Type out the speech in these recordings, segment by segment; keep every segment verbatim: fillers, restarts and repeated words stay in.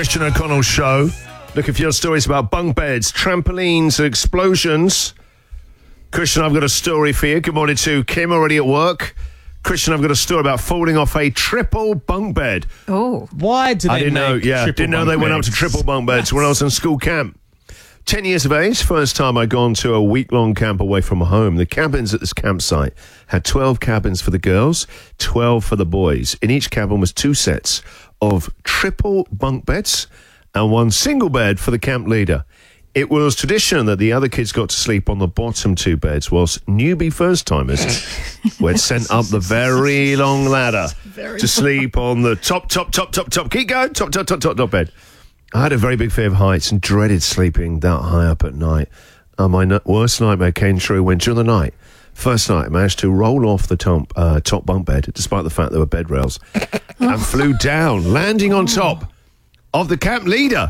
Christian O'Connell Show. Looking for your stories about bunk beds, trampolines, explosions. Christian, I've got a story for you. Good morning to Kim, already at work. Christian, I've got a story about falling off a triple bunk bed. Oh. Why do they I didn't know, make yeah, triple didn't know bunk they went up beds? to triple bunk beds Yes. when I was in school camp. Ten years of age, first time I'd gone to a week-long camp away from home. The cabins at this campsite had twelve cabins for the girls, twelve for the boys. In each cabin was two sets of triple bunk beds and one single bed for the camp leader. It was tradition that the other kids got to sleep on the bottom two beds, whilst newbie first-timers were sent up the very long ladder to sleep on the top, top, top, top, top. Keep going, top, top, top, top, top bed. I had a very big fear of heights and dreaded sleeping that high up at night. Uh, my n- worst nightmare came true when, during the night, first night, I managed to roll off the top, uh, top bunk bed, despite the fact there were bed rails, and flew down, landing on top of the camp leader.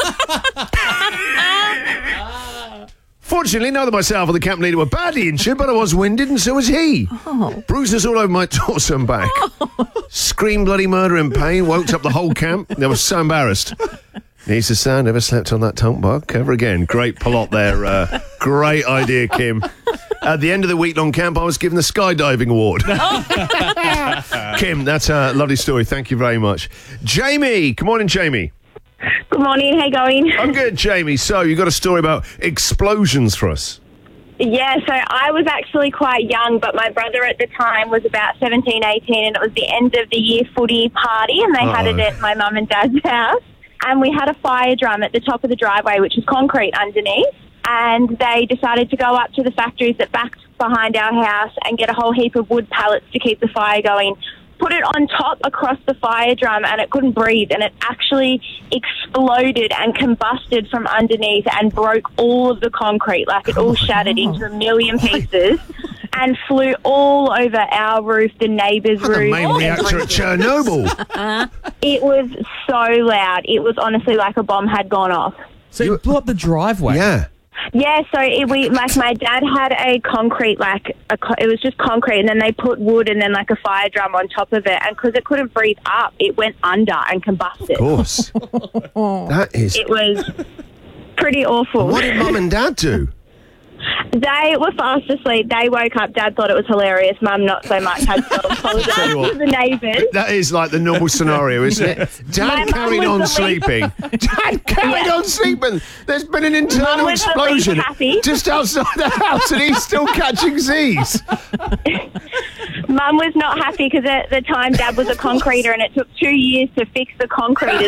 Fortunately, neither myself or the camp leader were badly injured, but I was winded and so was he. Oh. Bruises all over my torso and back. Screamed bloody murder in pain, woke up the whole camp. They were so embarrassed. Needs to sound, never slept on that tunk bunk ever again. Great plot there. Uh, great idea, Kim. At the end of the week-long camp, I was given the skydiving award. Kim, that's a lovely story. Thank you very much. Jamie, good morning, Jamie. Good morning, how you going? I'm good, Jamie. So, you got a story about explosions for us. Yeah, so I was actually quite young, but my brother at the time was about seventeen, eighteen, and it was the end of the year footy party, and they Uh-oh. had it at my mum and dad's house. And we had a fire drum at the top of the driveway, which was concrete underneath. And they decided to go up to the factories that backed behind our house and get a whole heap of wood pallets to keep the fire going. Put it on top across the fire drum, and it couldn't breathe, and it actually exploded and combusted from underneath and broke all of the concrete. Like, it all shattered into a million pieces and flew all over our roof, the neighbour's Like the roof. main reactor at Chernobyl. It was so loud. It was honestly like a bomb had gone off. So you blew up the driveway. Yeah. Yeah, so it, we like my dad had a concrete, like a, co- it was just concrete, and then they put wood and then like a fire drum on top of it, and because it couldn't breathe up, it went under and combusted. Of course. That is... It was pretty awful. What did Mum and Dad do? They were fast asleep. They woke up. Dad thought it was hilarious. Mum not so much. Had to apologise Tell you what. to the neighbours. That is like the normal scenario, isn't it? My Dad mum carried was on the least- sleeping. Dad carried Yeah. on sleeping. There's been an internal Mum was the least explosion happy. just outside the house, and he's still catching Z's. Mum was not happy because at the time Dad was a concreter, and it took two years to fix the concrete as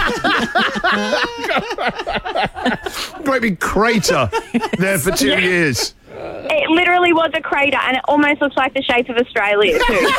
well. Great big crater there for two years. It literally was a crater, and it almost looks like the shape of Australia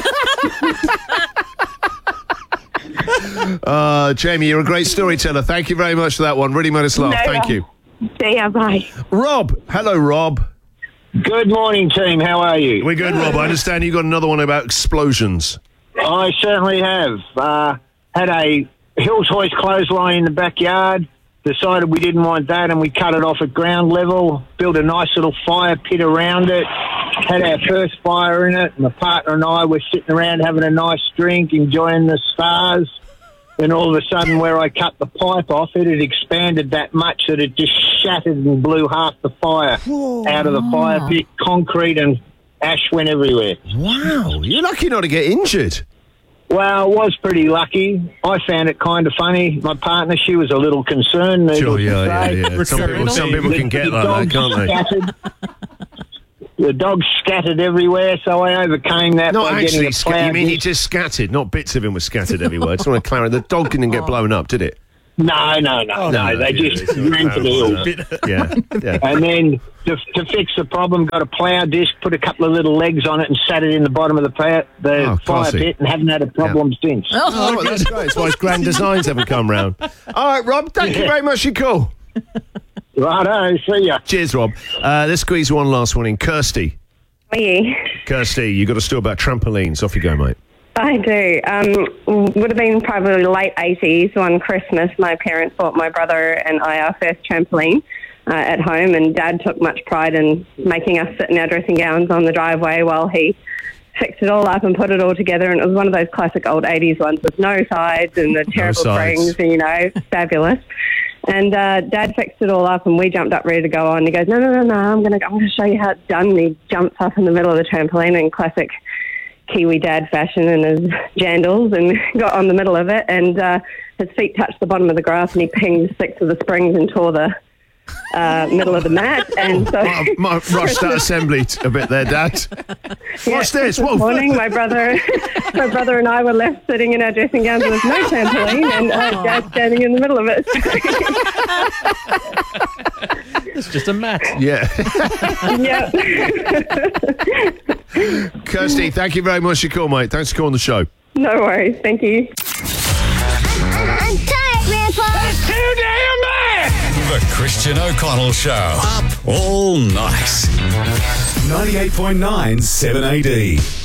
too. Uh, Jamie, you're a great storyteller. Thank you very much for that one. Really made us laugh. No Thank you. problem. See ya, bye. Rob. Hello, Rob. Good morning, team. How are you? We're good, Rob. I understand you got another one about explosions. I certainly have. Uh, had a Hills Hoist clothesline in the backyard. Decided we didn't want that, and we cut it off at ground level. Built a nice little fire pit around it. Had our first fire in it. My partner and I were sitting around having a nice drink, enjoying the stars. Then all of a sudden, where I cut the pipe off, it had expanded that much that it just shattered and blew half the fire out of the fire pit. Concrete and ash went everywhere. Wow. You're lucky not to get injured. Well, I was pretty lucky. I found it kind of funny. My partner, she was a little concerned. needless Sure, to yeah, yeah, say. yeah. Some people, some people can get The like that, dogs can't they? scattered. The dogs scattered everywhere, so I overcame that Not by getting actually, a sca- plough you mean he disc. just scattered, not bits of him were scattered everywhere. I just want to clarify. The dog didn't get blown up, did it? No, no, no, no. They yeah, just it's not ran for the terrible, hills. is it? Yeah, yeah. And then to, to fix the problem, got a plough disc, put a couple of little legs on it, and sat it in the bottom of the, pa- the Oh, fire classy. pit, and haven't had a problem since. Oh, well, that's great. That's why his grand designs haven't come round. All right, Rob, thank you very much for your call. Righto, see ya. Cheers, Rob. Uh, let's squeeze one last one in. Kirsty. How are you? Kirsty, you got a story about trampolines. Off you go, mate. I do. Um, would have been probably late eighties. One Christmas, my parents bought my brother and I our first trampoline uh, at home, and Dad took much pride in making us sit in our dressing gowns on the driveway while he fixed it all up and put it all together, and it was one of those classic old eighties ones with no sides and the terrible No sides. springs, and, you know, fabulous. And uh, Dad fixed it all up, and we jumped up ready to go on. He goes, no, no, no, no, I'm going to I'm gonna show you how it's done. And he jumps up in the middle of the trampoline in classic Kiwi dad fashion in his jandals and got on the middle of it, and uh, his feet touched the bottom of the grass, and he pinged six of the springs and tore the uh, middle of the mat. And so Might, might rush that assembly t- a bit there, Dad. yeah, What's this? This Whoa. morning, my brother, my brother and I were left sitting in our dressing gowns with no trampoline, and uh, Dad standing in the middle of it. It's just a mat. Yeah. Yep. Kirsty, thank you very much for your call, mate. Thanks for calling the show. No worries. Thank you. The Christian O'Connell Show. Up all night. ninety-eight point nine seven A D.